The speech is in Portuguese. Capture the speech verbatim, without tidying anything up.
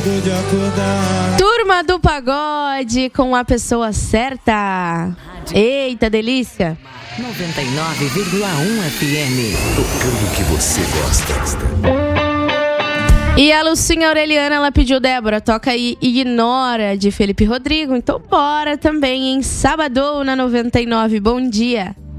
medo de acordar. Turma do Pagode com a pessoa certa. Eita, delícia. noventa e nove vírgula um F M. Tocando o que você gosta. E a Lucinha Aureliana, ela pediu, Débora, toca aí Ignora, de Felipe Rodrigo. Então bora também em Sabadão na noventa e nove. Bom dia.